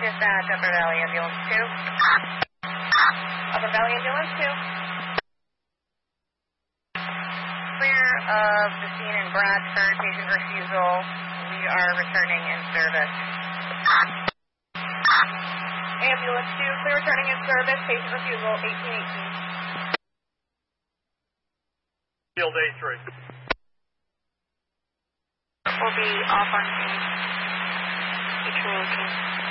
Dispatch, Upper Valley Ambulance 2. Upper Valley Ambulance 2. Clear of the scene in Bradford, patient refusal. We are returning in service. Ambulance 2, clear returning in service, patient refusal, 1818. Field A3. We'll be off on scene. Mutual, okay.